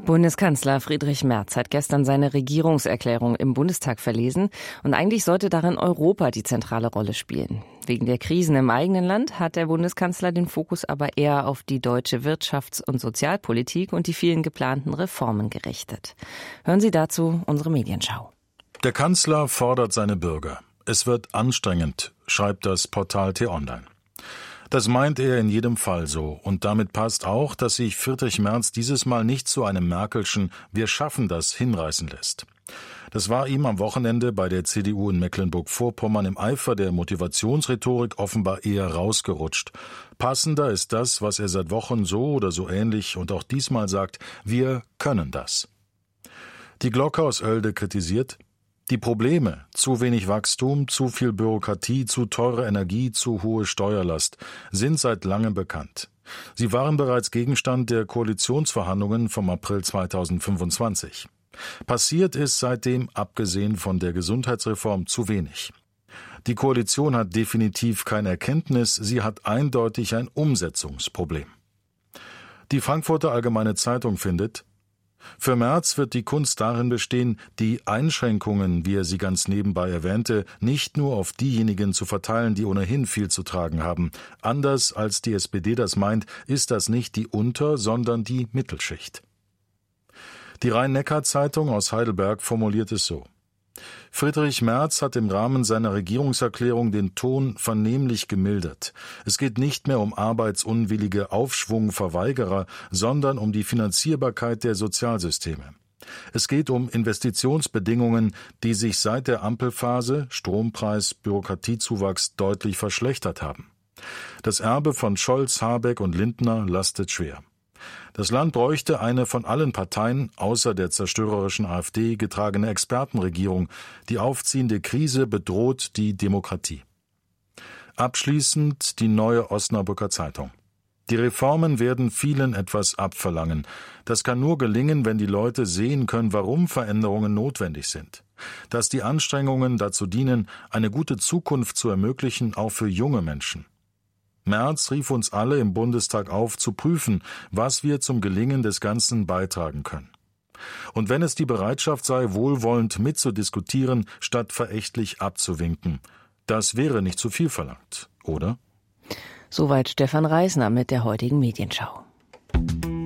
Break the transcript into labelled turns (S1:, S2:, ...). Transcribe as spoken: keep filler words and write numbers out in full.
S1: Bundeskanzler Friedrich Merz hat gestern seine Regierungserklärung im Bundestag verlesen und eigentlich sollte darin Europa die zentrale Rolle spielen. Wegen der Krisen im eigenen Land hat der Bundeskanzler den Fokus aber eher auf die deutsche Wirtschafts- und Sozialpolitik und die vielen geplanten Reformen gerichtet. Hören Sie dazu unsere Medienschau.
S2: Der Kanzler fordert seine Bürger. Es wird anstrengend, schreibt das Portal T-Online. Das meint er in jedem Fall so. Und damit passt auch, dass sich Friedrich Merz dieses Mal nicht zu einem Merkelschen „Wir schaffen das" hinreißen lässt. Das war ihm am Wochenende bei der C D U in Mecklenburg-Vorpommern im Eifer der Motivationsrhetorik offenbar eher rausgerutscht. Passender ist das, was er seit Wochen so oder so ähnlich und auch diesmal sagt: Wir können das. Die Glocke aus Oelde kritisiert: Die Probleme, zu wenig Wachstum, zu viel Bürokratie, zu teure Energie, zu hohe Steuerlast, sind seit langem bekannt. Sie waren bereits Gegenstand der Koalitionsverhandlungen vom April zweitausendfünfundzwanzig. Passiert ist seitdem, abgesehen von der Gesundheitsreform, zu wenig. Die Koalition hat definitiv keine Erkenntnis, sie hat eindeutig ein Umsetzungsproblem. Die Frankfurter Allgemeine Zeitung findet: Für Merz wird die Kunst darin bestehen, die Einschränkungen, wie er sie ganz nebenbei erwähnte, nicht nur auf diejenigen zu verteilen, die ohnehin viel zu tragen haben. Anders als die S P D das meint, ist das nicht die Unter-, sondern die Mittelschicht. Die Rhein-Neckar-Zeitung aus Heidelberg formuliert es so: Friedrich Merz hat im Rahmen seiner Regierungserklärung den Ton vernehmlich gemildert. Es geht nicht mehr um arbeitsunwillige Aufschwungverweigerer, sondern um die Finanzierbarkeit der Sozialsysteme. Es geht um Investitionsbedingungen, die sich seit der Ampelphase, Strompreis, Bürokratiezuwachs, deutlich verschlechtert haben. Das Erbe von Scholz, Habeck und Lindner lastet schwer. Das Land bräuchte eine von allen Parteien, außer der zerstörerischen AfD, getragene Expertenregierung. Die aufziehende Krise bedroht die Demokratie. Abschließend die Neue Osnabrücker Zeitung. Die Reformen werden vielen etwas abverlangen. Das kann nur gelingen, wenn die Leute sehen können, warum Veränderungen notwendig sind. Dass die Anstrengungen dazu dienen, eine gute Zukunft zu ermöglichen, auch für junge Menschen. Merz rief uns alle im Bundestag auf, zu prüfen, was wir zum Gelingen des Ganzen beitragen können. Und wenn es die Bereitschaft sei, wohlwollend mitzudiskutieren, statt verächtlich abzuwinken. Das wäre nicht zu viel verlangt, oder?
S1: Soweit Stefan Reisner mit der heutigen Medienschau.